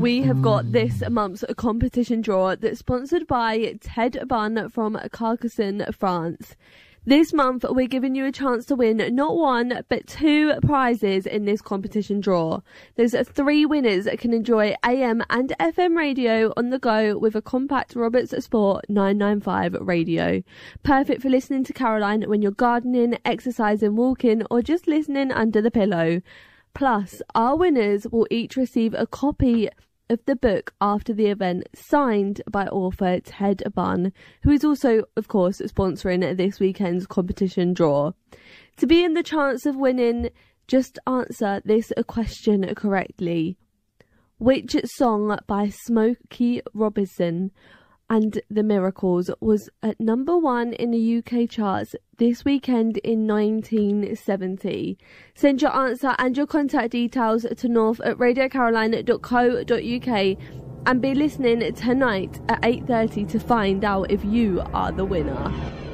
we have got this month's competition draw that's sponsored by Ted Bun from Carcassonne, France. This month, we're giving you a chance to win not one, but 2 prizes in this competition draw. There's 3 winners that can enjoy AM and FM radio on the go with a compact Roberts Sport 995 radio. Perfect for listening to Caroline when you're gardening, exercising, walking, or just listening under the pillow. Plus, our winners will each receive a copy of the book after the event, signed by author Ted Bun, who is also, of course, sponsoring this weekend's competition draw. To be in the chance of winning, just answer this question correctly. Which song by Smokey Robinson and the Miracles was at number 1 in the UK charts this weekend in 1970? Send your answer and your contact details to north@radiocaroline.co.uk and be listening tonight at 8:30 to find out if you are the winner.